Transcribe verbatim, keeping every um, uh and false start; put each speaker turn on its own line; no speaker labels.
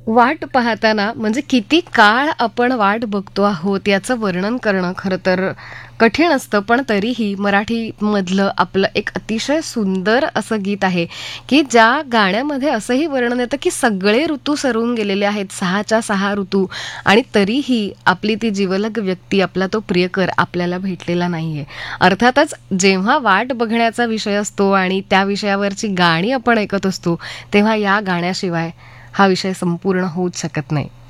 वाट पाहताना म्हणजे किती काळ आपण वाट बघतो आहोत याचं वर्णन करणं खरं तर कठीण असतं, पण तरीही मराठीमधलं आपलं एक अतिशय सुंदर असं गीत आहे, की ज्या गाण्यामध्ये असंही वर्णन येतं, की सगळे ऋतू सरून गेलेले आहेत, सहाच्या सहा ऋतू आणि तरीही आपली ती जिवलग व्यक्ती, आपला तो प्रियकर आपल्याला भेटलेला नाहीये. अर्थातच जेव्हा वाट बघण्याचा विषय असतो आणि त्या विषयावरची गाणी आपण ऐकत असतो, तेव्हा या गाण्याशिवाय हा विषय संपूर्ण होऊच शकत नाही.